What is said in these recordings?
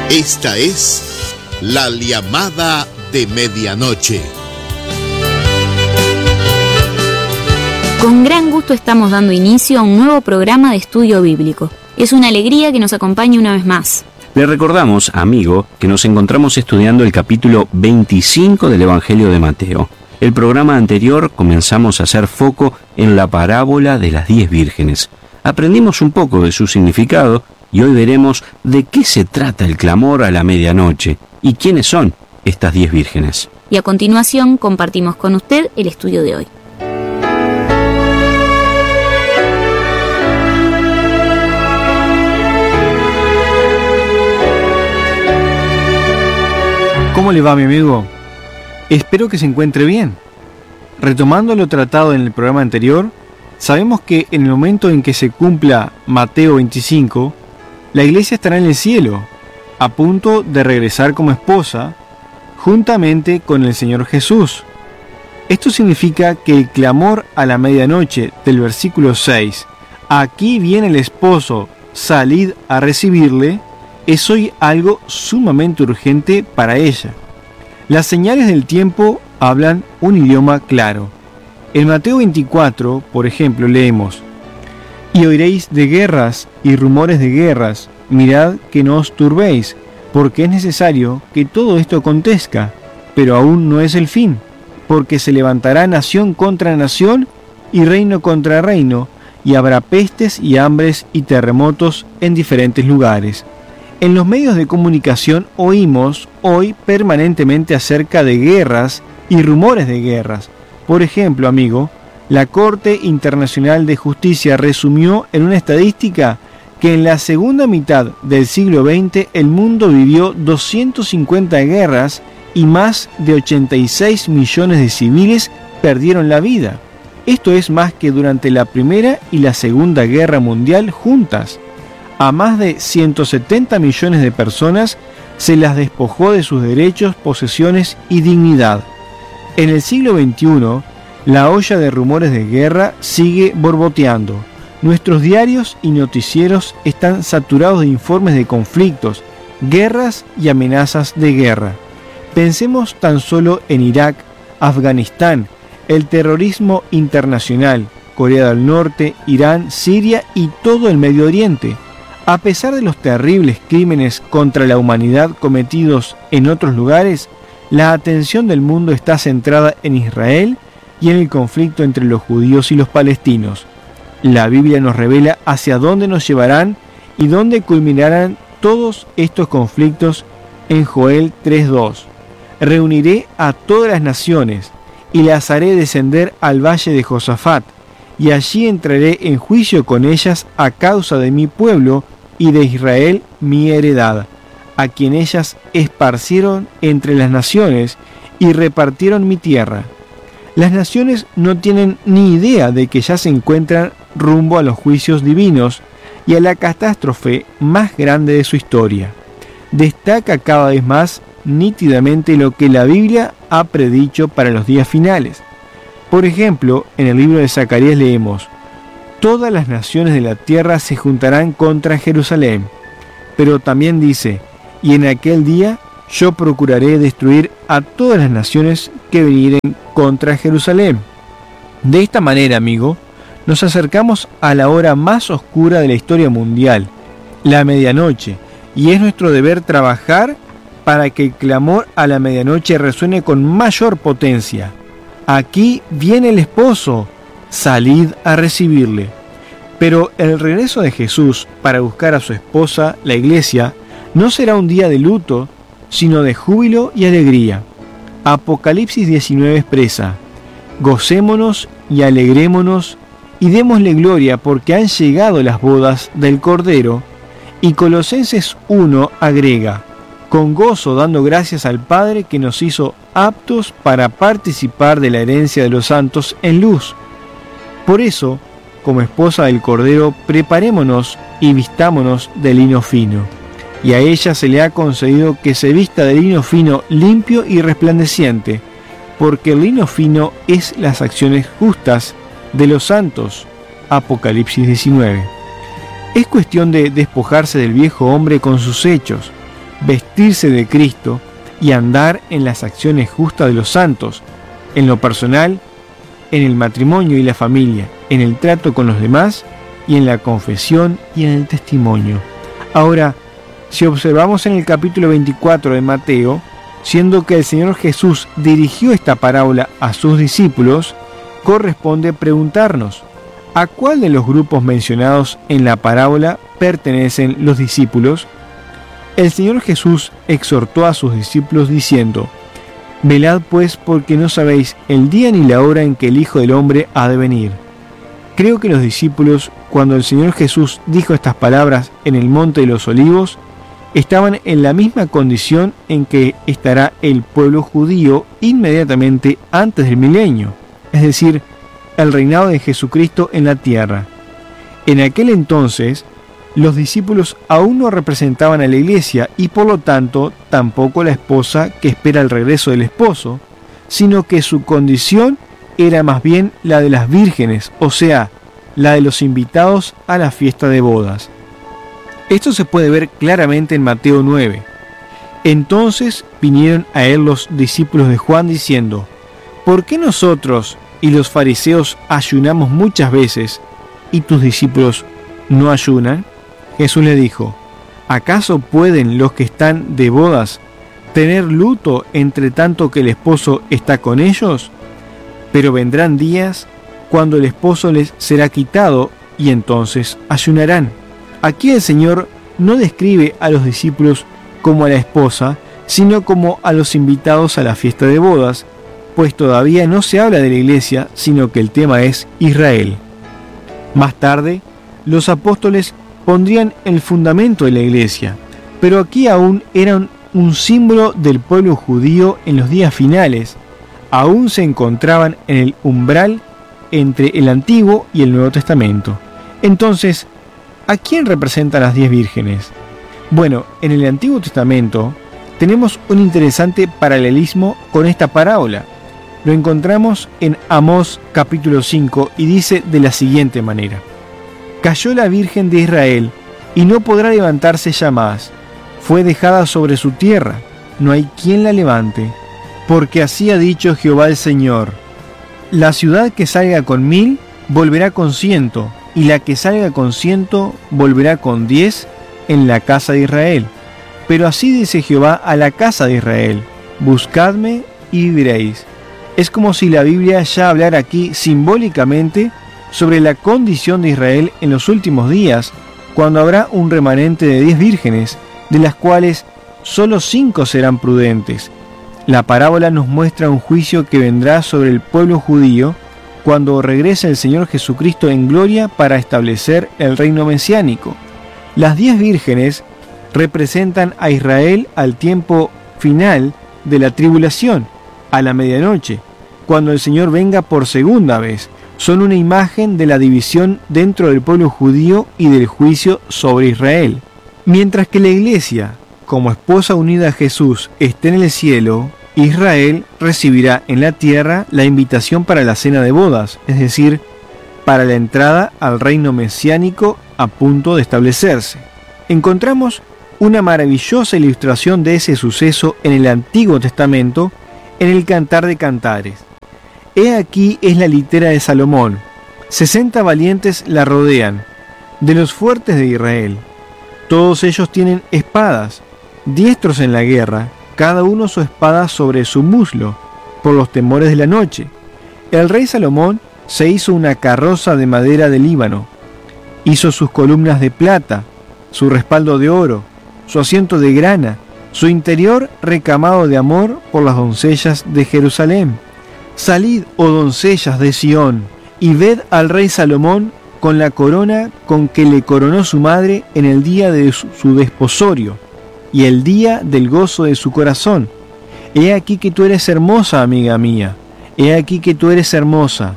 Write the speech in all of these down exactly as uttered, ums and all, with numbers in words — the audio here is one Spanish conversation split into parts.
Esta es la llamada de medianoche. Con gran gusto estamos dando inicio a un nuevo programa de estudio bíblico. Es una alegría que nos acompañe una vez más. Le recordamos, amigo, que nos encontramos estudiando el capítulo veinticinco del Evangelio de Mateo. El programa anterior comenzamos a hacer foco en la parábola de las diez vírgenes. Aprendimos un poco de su significado y hoy veremos de qué se trata el clamor a la medianoche y quiénes son estas diez vírgenes. Y a continuación compartimos con usted el estudio de hoy. ¿Cómo le va, mi amigo? Espero que se encuentre bien. Retomando lo tratado en el programa anterior, sabemos que en el momento en que se cumpla Mateo veinticinco, la iglesia estará en el cielo, a punto de regresar como esposa, juntamente con el Señor Jesús. Esto significa que el clamor a la medianoche del versículo seis, aquí viene el esposo, salid a recibirle, es hoy algo sumamente urgente para ella. Las señales del tiempo hablan un idioma claro. En Mateo veinticuatro, por ejemplo, leemos: y oiréis de guerras y rumores de guerras, mirad que no os turbéis, porque es necesario que todo esto acontezca, pero aún no es el fin, porque se levantará nación contra nación y reino contra reino, y habrá pestes y hambres y terremotos en diferentes lugares. En los medios de comunicación oímos hoy permanentemente acerca de guerras y rumores de guerras. Por ejemplo, amigo, la Corte Internacional de Justicia resumió en una estadística que en la segunda mitad del siglo veinte el mundo vivió doscientas cincuenta guerras y más de ochenta y seis millones de civiles perdieron la vida. Esto es más que durante la Primera y la Segunda Guerra Mundial juntas. A más de ciento setenta millones de personas se las despojó de sus derechos, posesiones y dignidad. En el siglo veintiuno, la olla de rumores de guerra sigue borboteando. Nuestros diarios y noticieros están saturados de informes de conflictos, guerras y amenazas de guerra. Pensemos tan solo en Irak, Afganistán, el terrorismo internacional, Corea del Norte, Irán, Siria y todo el Medio Oriente. A pesar de los terribles crímenes contra la humanidad cometidos en otros lugares, la atención del mundo está centrada en Israel y en el conflicto entre los judíos y los palestinos. La Biblia nos revela hacia dónde nos llevarán y dónde culminarán todos estos conflictos en Joel tres dos. Reuniré a todas las naciones y las haré descender al valle de Josafat, y allí entraré en juicio con ellas a causa de mi pueblo y de Israel mi heredad, a quien ellas esparcieron entre las naciones y repartieron mi tierra. Las naciones no tienen ni idea de que ya se encuentran rumbo a los juicios divinos y a la catástrofe más grande de su historia. Destaca cada vez más nítidamente lo que la Biblia ha predicho para los días finales. Por ejemplo, en el libro de Zacarías leemos: todas las naciones de la tierra se juntarán contra Jerusalén. Pero también dice: y en aquel día yo procuraré destruir a todas las naciones que vinieren contra Jerusalén. De esta manera, amigo, nos acercamos a la hora más oscura de la historia mundial, la medianoche, y es nuestro deber trabajar para que el clamor a la medianoche resuene con mayor potencia. Aquí viene el esposo, salid a recibirle. Pero el regreso de Jesús para buscar a su esposa, la iglesia, no será un día de luto, sino de júbilo y alegría. Apocalipsis diecinueve expresa: gocémonos y alegrémonos y démosle gloria porque han llegado las bodas del Cordero. Y Colosenses uno agrega: con gozo dando gracias al Padre que nos hizo aptos para participar de la herencia de los santos en luz. Por eso, como esposa del Cordero, preparémonos y vistámonos de lino fino. Y a ella se le ha concedido que se vista de lino fino, limpio y resplandeciente, porque el lino fino es las acciones justas de los santos. Apocalipsis diecinueve. Es cuestión de despojarse del viejo hombre con sus hechos, vestirse de Cristo y andar en las acciones justas de los santos, en lo personal, en el matrimonio y la familia, en el trato con los demás y en la confesión y en el testimonio. Ahora, si observamos en el capítulo veinticuatro de Mateo, siendo que el Señor Jesús dirigió esta parábola a sus discípulos, corresponde preguntarnos, ¿a cuál de los grupos mencionados en la parábola pertenecen los discípulos? El Señor Jesús exhortó a sus discípulos diciendo, «Velad pues porque no sabéis el día ni la hora en que el Hijo del Hombre ha de venir». Creo que los discípulos, cuando el Señor Jesús dijo estas palabras en el Monte de los Olivos, estaban en la misma condición en que estará el pueblo judío inmediatamente antes del milenio, es decir, el reinado de Jesucristo en la tierra. En aquel entonces, los discípulos aún no representaban a la iglesia y por lo tanto tampoco la esposa que espera el regreso del esposo, sino que su condición era más bien la de las vírgenes, o sea, la de los invitados a la fiesta de bodas. Esto se puede ver claramente en Mateo nueve. Entonces vinieron a él los discípulos de Juan diciendo, ¿por qué nosotros y los fariseos ayunamos muchas veces y tus discípulos no ayunan? Jesús le dijo, ¿acaso pueden los que están de bodas tener luto entre tanto que el esposo está con ellos? Pero vendrán días cuando el esposo les será quitado y entonces ayunarán. Aquí el Señor no describe a los discípulos como a la esposa, sino como a los invitados a la fiesta de bodas, pues todavía no se habla de la iglesia, sino que el tema es Israel. Más tarde, los apóstoles pondrían el fundamento de la iglesia, pero aquí aún eran un símbolo del pueblo judío en los días finales, aún se encontraban en el umbral entre el Antiguo y el Nuevo Testamento. Entonces, ¿a quién representan las diez vírgenes? Bueno, en el Antiguo Testamento tenemos un interesante paralelismo con esta parábola. Lo encontramos en Amós capítulo cinco y dice de la siguiente manera: «Cayó la Virgen de Israel y no podrá levantarse ya más. Fue dejada sobre su tierra, no hay quien la levante. Porque así ha dicho Jehová el Señor: la ciudad que salga con mil volverá con ciento, y la que salga con ciento volverá con diez en la casa de Israel. Pero así dice Jehová a la casa de Israel: buscadme y viviréis». Es como si la Biblia ya hablara aquí simbólicamente sobre la condición de Israel en los últimos días, cuando habrá un remanente de diez vírgenes, de las cuales solo cinco serán prudentes. La parábola nos muestra un juicio que vendrá sobre el pueblo judío cuando regrese el Señor Jesucristo en gloria para establecer el reino mesiánico. Las diez vírgenes representan a Israel al tiempo final de la tribulación, a la medianoche, cuando el Señor venga por segunda vez. Son una imagen de la división dentro del pueblo judío y del juicio sobre Israel. Mientras que la iglesia, como esposa unida a Jesús, esté en el cielo, Israel recibirá en la tierra la invitación para la cena de bodas, es decir, para la entrada al reino mesiánico a punto de establecerse. Encontramos una maravillosa ilustración de ese suceso en el Antiguo Testamento, en el Cantar de Cantares. He aquí es la litera de Salomón. Sesenta valientes la rodean, de los fuertes de Israel. Todos ellos tienen espadas, diestros en la guerra, cada uno su espada sobre su muslo, por los temores de la noche. El rey Salomón se hizo una carroza de madera de Líbano, hizo sus columnas de plata, su respaldo de oro, su asiento de grana, su interior recamado de amor por las doncellas de Jerusalén. Salid, oh doncellas de Sión, y ved al rey Salomón con la corona con que le coronó su madre en el día de su, su desposorio, y el día del gozo de su corazón. He aquí que tú eres hermosa, amiga mía, he aquí que tú eres hermosa.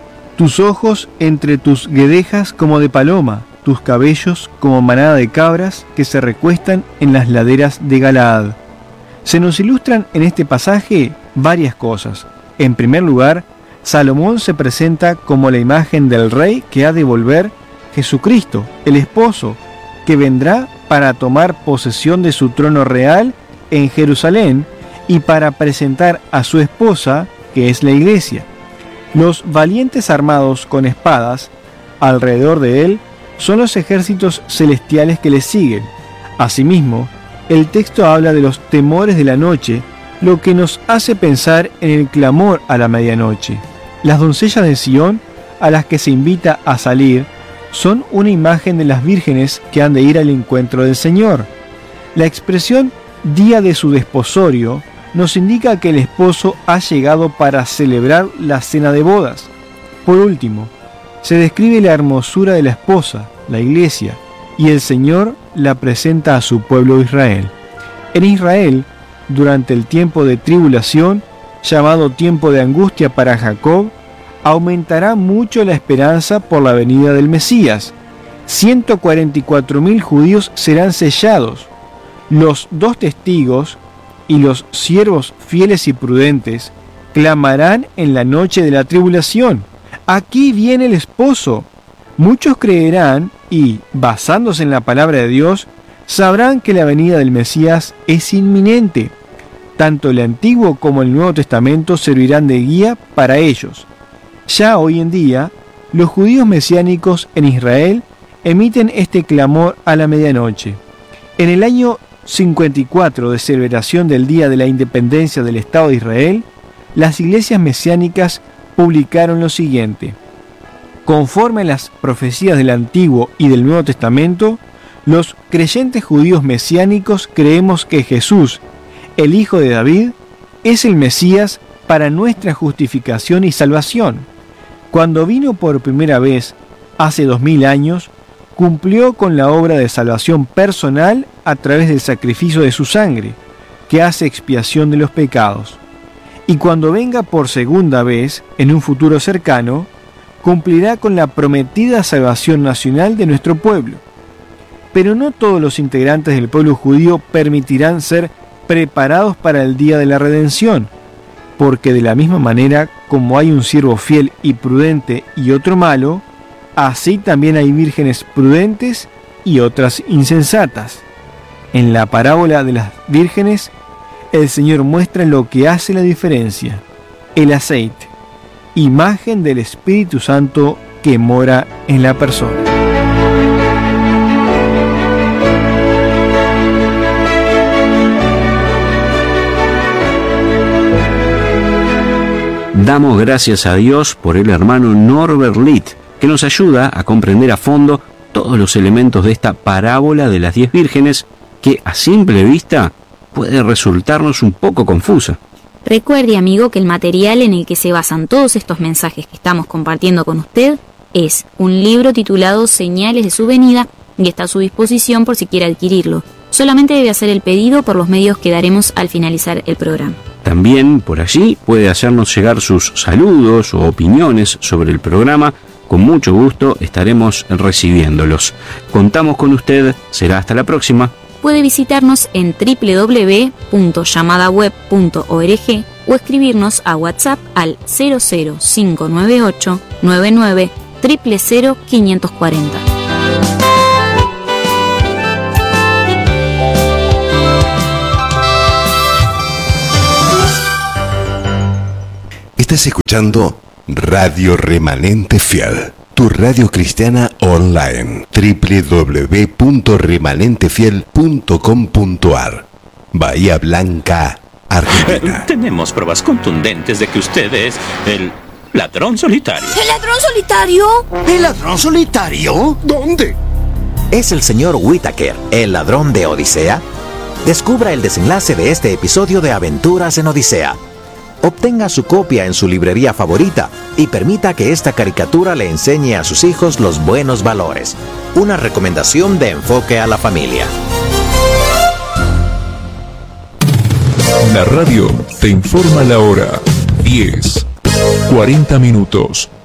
Tus ojos entre tus guedejas como de paloma, tus cabellos como manada de cabras que se recuestan en las laderas de Galaad. Se nos ilustran en este pasaje varias cosas. En primer lugar, Salomón se presenta como la imagen del rey que ha de volver, Jesucristo, el esposo, que vendrá para tomar posesión de su trono real en Jerusalén y para presentar a su esposa, que es la Iglesia. Los valientes armados con espadas alrededor de él son los ejércitos celestiales que le siguen. Asimismo, el texto habla de los temores de la noche, lo que nos hace pensar en el clamor a la medianoche. Las doncellas de Sión, a las que se invita a salir, son una imagen de las vírgenes que han de ir al encuentro del Señor. La expresión día de su desposorio nos indica que el esposo ha llegado para celebrar la cena de bodas. Por último, se describe la hermosura de la esposa, la Iglesia, y el Señor la presenta a su pueblo Israel. En Israel, durante el tiempo de tribulación, llamado tiempo de angustia para Jacob, aumentará mucho la esperanza por la venida del Mesías. ciento cuarenta y cuatro mil judíos serán sellados. Los dos testigos y los siervos fieles y prudentes clamarán en la noche de la tribulación: aquí viene el esposo. Muchos creerán y, basándose en la palabra de Dios, sabrán que la venida del Mesías es inminente. Tanto el Antiguo como el Nuevo Testamento servirán de guía para ellos. Ya hoy en día, los judíos mesiánicos en Israel emiten este clamor a la medianoche. En el año cincuenta y cuatro de celebración del Día de la Independencia del Estado de Israel, las iglesias mesiánicas publicaron lo siguiente: conforme a las profecías del Antiguo y del Nuevo Testamento, los creyentes judíos mesiánicos creemos que Jesús, el Hijo de David, es el Mesías para nuestra justificación y salvación. Cuando vino por primera vez, hace dos mil años, cumplió con la obra de salvación personal a través del sacrificio de su sangre, que hace expiación de los pecados. Y cuando venga por segunda vez, en un futuro cercano, cumplirá con la prometida salvación nacional de nuestro pueblo. Pero no todos los integrantes del pueblo judío permitirán ser preparados para el día de la redención, porque de la misma manera como hay un siervo fiel y prudente y otro malo, así también hay vírgenes prudentes y otras insensatas. En la parábola de las vírgenes, el Señor muestra lo que hace la diferencia: el aceite, imagen del Espíritu Santo que mora en la persona. Damos gracias a Dios por el hermano Norbert Litt, que nos ayuda a comprender a fondo todos los elementos de esta parábola de las diez vírgenes, que a simple vista puede resultarnos un poco confusa. Recuerde, amigo, que el material en el que se basan todos estos mensajes que estamos compartiendo con usted es un libro titulado Señales de su venida y está a su disposición por si quiere adquirirlo. Solamente debe hacer el pedido por los medios que daremos al finalizar el programa. También por allí puede hacernos llegar sus saludos o opiniones sobre el programa. Con mucho gusto estaremos recibiéndolos. Contamos con usted. Será hasta la próxima. Puede visitarnos en doble u doble u doble u punto llamada web punto org o escribirnos a WhatsApp al cero cero cinco nueve ocho nueve nueve cero cero cero quinientos cuarenta. Estás escuchando Radio Remanente Fiel, tu radio cristiana online. doble u doble u doble u punto remanente fiel punto com punto a r. Bahía Blanca, Argentina. Eh, tenemos pruebas contundentes de que usted es el ladrón solitario. ¿El ladrón solitario? ¿El ladrón solitario? ¿Dónde? ¿Es el señor Whittaker el ladrón de Odisea? Descubra el desenlace de este episodio de Aventuras en Odisea. Obtenga su copia en su librería favorita y permita que esta caricatura le enseñe a sus hijos los buenos valores. Una recomendación de Enfoque a la Familia. La radio te informa la hora. diez, cuarenta minutos.